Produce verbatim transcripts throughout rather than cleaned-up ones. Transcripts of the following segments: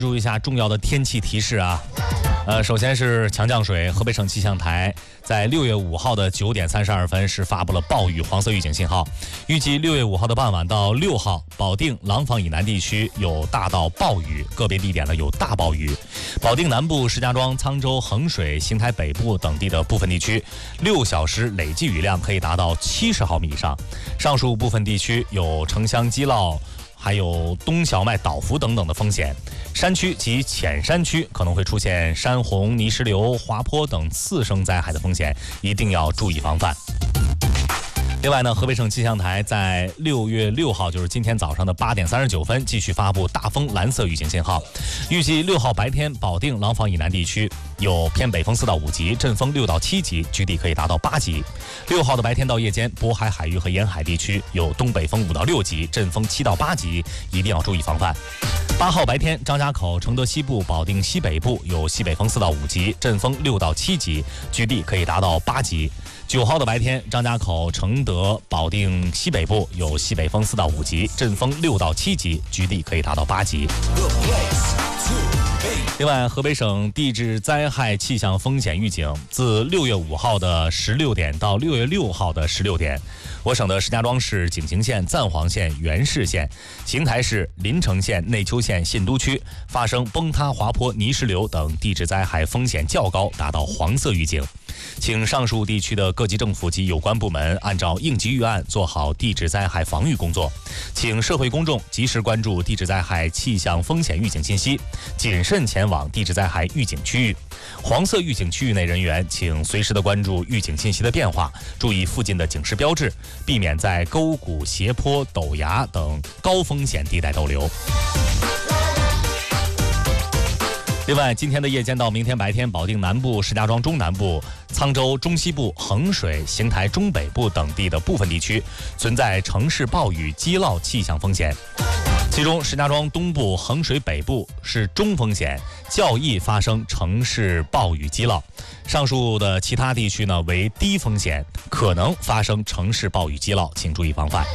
注意一下重要的天气提示啊，呃，首先是强降水，河北省气象台在六月五号的九点三十二分是发布了暴雨黄色预警信号，预计六月五号的傍晚到六号，保定、廊坊以南地区有大到暴雨，个别地点呢有大暴雨。保定南部、石家庄、沧州、衡水、邢台北部等地的部分地区，六小时累计雨量可以达到七十毫米以上。上述部分地区有城乡积涝，还有冬小麦倒伏等等的风险，山区及浅山区可能会出现山洪、泥石流、滑坡等次生灾害的风险，一定要注意防范。另外呢，河北省气象台在六月六号，就是今天早上的八点三十九分，继续发布大风蓝色预警信号。预计六号白天，保定、廊坊以南地区有偏北风四到五级，阵风六到七级，局地可以达到八级。六号的白天到夜间，渤海海域和沿海地区有东北风五到六级，阵风七到八级，一定要注意防范。八号白天，张家口、承德西部、保定西北部有西北风四到五级，阵风六到七级，局地可以达到八级。九号的白天，张家口、承德、保定西北部有西北风四到五级，阵风六到七级，局地可以达到八级。另外，河北省地质灾害气象风险预警自六月五号的十六点到六月六号的十六点，我省的石家庄市景行县、赞皇县、元氏县、邢台市临城县、内丘县、信都区发生崩塌、滑坡、泥石流等地质灾害风险较高，达到黄色预警。请上述地区的各级政府及有关部门按照应急预案做好地质灾害防御工作，请社会公众及时关注地质灾害气象风险预警信息，谨慎前往地质灾害预警区域。黄色预警区域内人员请随时的关注预警信息的变化，注意附近的警示标志，避免在沟谷、斜坡、陡崖等高风险地带逗留。另外，今天的夜间到明天白天，保定南部、石家庄中南部、沧州中西部、衡水、邢台中北部等地的部分地区存在城市暴雨积涝气象风险，其中石家庄东部、衡水北部是中风险，较易发生城市暴雨积涝。上述的其他地区呢为低风险，可能发生城市暴雨积涝，请注意防范。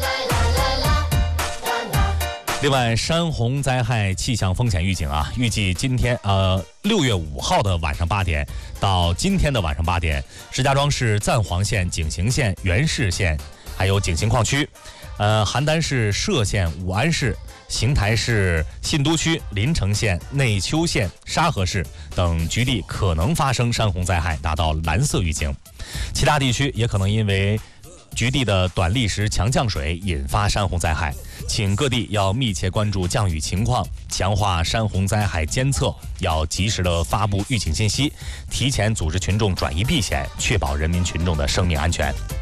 另外，山洪灾害气象风险预警啊，预计今天呃六月五号的晚上八点到今天的晚上八点，石家庄市赞皇县、景行县、元氏县，还有景行矿区，呃邯郸市歙县、武安市、邢台市信都区、临城县、内丘县、沙河市等局地可能发生山洪灾害，达到蓝色预警。其他地区也可能因为局地的短砾石强降水引发山洪灾害，请各地要密切关注降雨情况，强化山洪灾害监测，要及时的发布预警信息，提前组织群众转移避险，确保人民群众的生命安全。